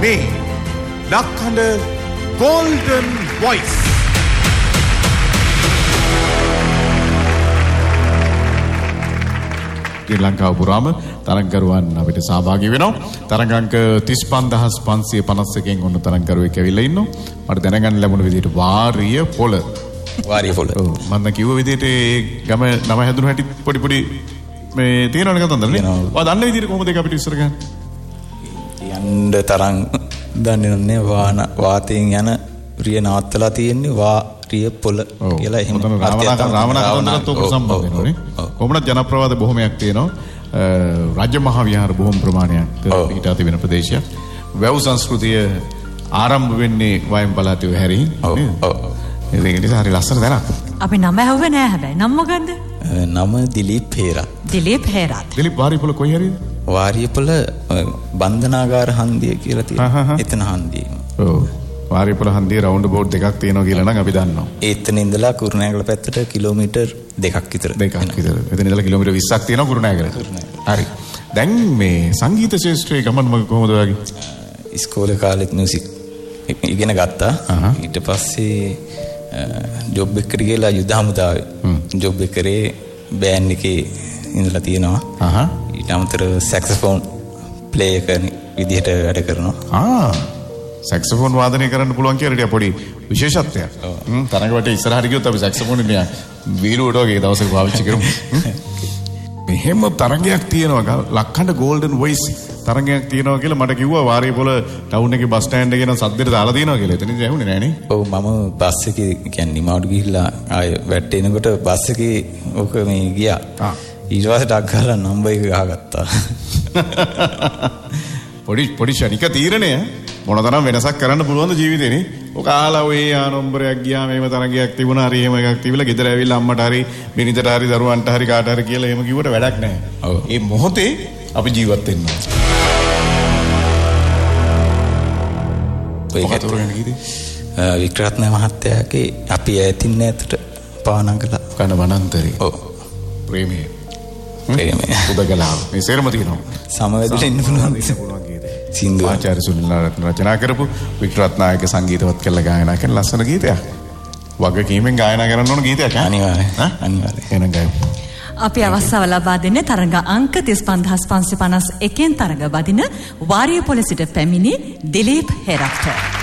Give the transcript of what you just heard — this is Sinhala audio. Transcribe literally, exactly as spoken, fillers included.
මේ ලක්හඬ Golden Voice. ශ්‍රී ලංකාව පුරාම තරංගකරුවන් අපිට සහභාගී වෙනවා. තරංගාංක තිස් පන්දාස් පන්සිය පනස් එකෙන් ඔන්න තරංගකරුවෙක් ඇවිල්ලා ඉන්නවා. මට දැනගන්න ලැබුණ විදිහට වාරිය පොළ. වාරිය පොළ. ඔව් මම කිව්ව විදිහට ඒ ගම නම හැදුණු හැටි පොඩි පොඩි මේ තේරෙනවද කතන්දරනේ? ඔයා දන්න විදිහට කොහොමද ඒක අපිට ඉස්සර ගන්න? යන්න තරම් දන්නේ නැහැ. වාන වාතයෙන් යන ප්‍රිය නවත්තලා තියෙන්නේ වාරිය පොළ කියලා එහෙම. රාමනාකන්දරත් ඔක සම්බන්ධ වෙනවනේ. කොහොමද ජනප්‍රවාද බොහොමයක් තියෙනවා. රාජ්‍ය මහා විහාර බොහොම ප්‍රමාණයක් පිටා තිබෙන ප්‍රදේශයක්. වැව් සංස්කෘතිය ආරම්භ වෙන්නේ වයම් පළාතේ හැරි. ඔව් ඔව්. ඒක නිසා හරි ලස්සන දැනක්. අපි නම ඇහුවේ නෑ හැබැයි. නම මොකද්ද? නම දිලීප් හේරත්. දිලීප් හේරත්. දිලීප් වාරියපොළ කොයි හරිද? වාරියපොළ බන්ධනාගාර හන්දිය කියලා තියෙනවා. එතන හන්දිය. ඔව්. වාරියපොළ හන්දියේ රවුන්ඩ් බෝඩ් දෙකක් තියෙනවා කියලා නම් අපි දන්නවා. එතන ඉඳලා කුරුණෑගල පැත්තට කිලෝමීටර් දෙකක් විතර. දෙකක් විතර. එතන ඉඳලා කිලෝමීටර් විස්සක් තියෙනවා කුරුණෑගලට. හරි. දැන් මේ සංගීත ශාස්ත්‍රයේ ගමන් මග කොහොමද වගේ? ඉස්කෝලේ කාලෙත් මියුසික් ඉගෙන ගත්තා. ඊට පස්සේ ජොබ් එකට ගිහලා යුද හමුදාවේ ජොබ් එක කරේ බෑන්ඩ් එකේ ඉඳලා තියෙනවා. අහහ. ඊට අමතරව සැක්සෆෝන් ප්ලේ කරන විදිහට වැඩ කරනවා. ආ සැක්සෆෝන් වාදනය කරන්න පුළුවන් කියලා පොඩි විශේෂත්වයක්. හ්ම් තරඟ වටේ ඉස්සරහට ගියොත් අපි සැක්සෆෝන් ඉන්නේ වීරුවට වගේ දවසක පාවිච්චි කරමු. මෙහෙම තරඟයක් තියෙනවා ලක්හඬ Golden Voice තරඟයක් තියෙනවා කියලා මට කිව්වා වාරියපොළ ටවුන් එකේ බස් ස්ටෑන්ඩ් එකේ නම් සද්දෙට දාලා තියෙනවා කියලා. එතනින් ඇහුනේ නෑනේ. ඔව් මම බස් එකේ කියන්නේ නිමාඩු ගිහිල්ලා ආය වැටෙනකොට බස් එකේ ඔක මේ ගියා. ආ ඊට පස්සේ ටක් ගාලා නම්බර් එක ගහගත්තා. පොඩි පොඩි ශනික තීරණය මොනතරම් වෙනසක් කරන්න පුළුවන්ද ජීවිතේනේ. ඔක ආලා ඔය ආනම්බරයක් ගියා මේව තරගයක් තිබුණා හරි එහෙම එකක් තිබිලා ගෙදර ඇවිල්ලා අම්මට හරි බිනිතට හරි දරුවන්ට හරි කාට හරි කියලා එහෙම කිව්වට වැඩක් නැහැ. ඔව්. මේ මොහොතේ අපි ජීවත් වෙන්න ඕනේ. ඔය කතරගෙන කීදී වික්‍රත්න මහත්තයාගේ අපි ඈතින් ඈතට පානංගල කන වනාන්තරේ. ඔව්. ප්‍රේමයේ. ප්‍රේමයේ. උදගලාව. මේ සේරම තියෙනවා. සමවැදෙලා ඉන්න පුළුවන් ඉන්න පුළුවන්. සින්දු ආචාර්ය සුනිල් රචනා කරපු වික්‍රත්නායක සංගීතවත් කළ ගායනා කරන ලස්සන ගීතයක්. වගකීමෙන් ගායනා කරන්න ඕන ගීතයක්. අනිවාර්යයෙන්. අනිවාර්යයෙන්. එහෙනම් ගායමු. අපි අවස්ථාව ලබා දෙන්නේ තරඟ අංක තිස් පන්දාස් පන්සිය පනස් එකෙන් තරඟ වදින වාරියපොළ සිට පැමිණි දිලීප් හේරත්.